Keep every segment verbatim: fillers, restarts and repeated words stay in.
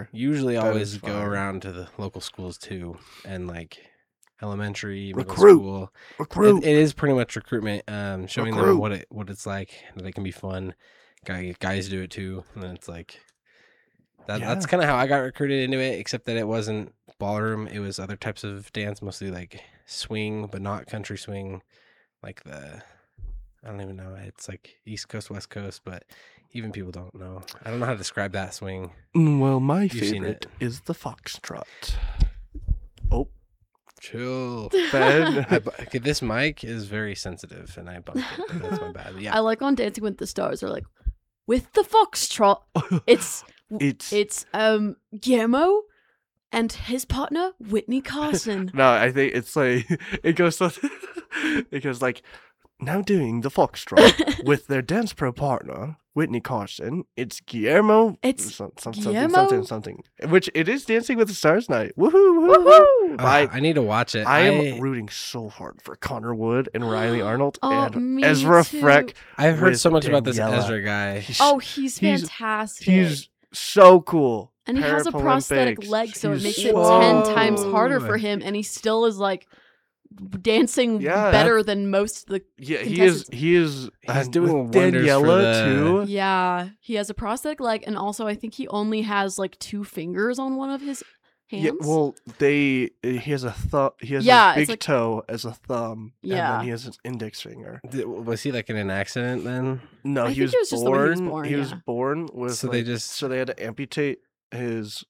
fair. Usually That always is go fine. around to the local schools too, and like elementary, middle Recruit. school. Recruit. It, it is pretty much recruitment, um, showing them Recruit. what it what it's like, that it can be fun. Guy, guys do it too, and then it's like that. Yeah. That's kind of how I got recruited into it, except that it wasn't ballroom. It was other types of dance, mostly like swing, but not country swing, like the. I don't even know. It's like East Coast, West Coast, but even people don't know. I don't know how to describe that swing. Mm, Well, my You've seen favorite it. is the foxtrot. Oh, Chill. Ben. I, bu- okay, this mic is very sensitive, and I bumped it. But that's my bad. Yeah. I like on Dancing with the Stars. They're like, with the foxtrot, it's it's it's um Guillermo and his partner Whitney Carson. no. I think it's like it goes. So, it goes like now doing the foxtrot with their dance pro partner Whitney Carson. It's Guillermo. It's some, some, Guillermo? something something something. Which it is Dancing with the Stars night. Woohoo! Woohoo! Woohoo! Ugh, I- I need to watch it. I am I, rooting so hard for Connor Wood and Riley Arnold Oh, and me Ezra too. Freck. I've heard with so much about this Daniela. Ezra guy. He's, Oh, he's He's- fantastic. he's so cool. and he has a prosthetic Paralympics. leg, so it He's makes so- it ten times harder Whoa. for him, and he still is like dancing Yeah. better than most of the. Yeah, he is. contestants. He is. He's and doing with wonders for Daniela the- too. Yeah, he has a prosthetic leg, and also I think he only has like two fingers on one of his hands. Yeah, well, they he has a thumb. He has Yeah, a it's big like- toe as a thumb, and Yeah. then he has his index finger. Did- Was he like in an accident then? No, I he think was, it was just the way he was born. born, He was yeah. born with. So they like- just- so they had to amputate his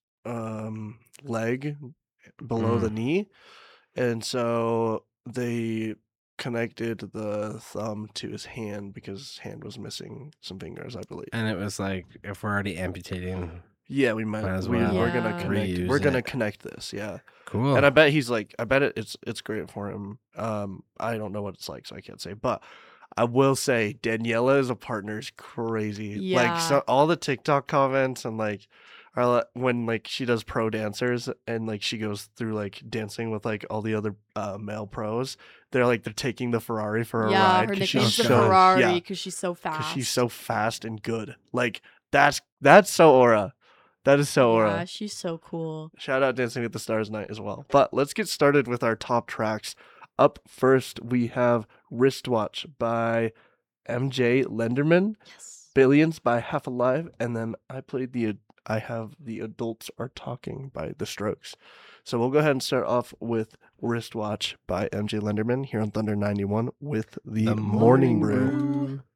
um leg below Mm. the knee, and so they connected the thumb to his hand because his hand was missing some fingers, I believe. And it was like, if we're already amputating, Yeah, we might. Might as we, well We're gonna Yeah. connect. reuse We're gonna it. connect this. Yeah. cool. And I bet he's like, I bet it, it's it's great for him. Um, I don't know what it's like, so I can't say. But I will say, Daniela as a partner is crazy. Like Yeah. so, all the TikTok comments and like, are li- when like she does pro dancers and like she goes through like dancing with like all the other uh, male pros. They're like they're taking the Ferrari for a yeah, ride her 'cause nickname's she's the so Ferrari yeah, because she's so fast. because she's so fast and good. Like that's that's so aura. That is so aura. Yeah, she's so cool. Shout out Dancing with the Stars night as well. But let's get started with our top tracks. Up first, we have Wristwatch by M J Lenderman, Yes. Billions by Half Alive, and then I played the I have The Adults Are Talking by The Strokes. So we'll go ahead and start off with Wristwatch by M J Lenderman here on Thunder ninety-one with the, The Morning, Morning Brew. Brew.